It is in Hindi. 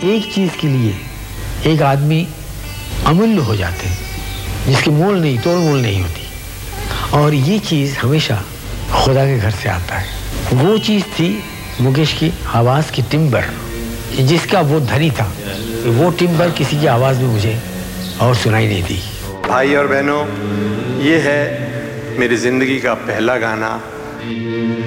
एक चीज के लिए एक आदमी अमूल्य हो जाते हैं, जिसकी मोल नहीं, तोड़ मोल नहीं होती, और ये चीज हमेशा खुदा के घर से आता है। वो चीज थी मुकेश की आवाज की टिम्बर, जिसका वो धनी था। वो टिम्बर किसी की आवाज में मुझे और सुनाई नहीं दी। भाई और बहनों, ये है मेरी जिंदगी का पहला गाना।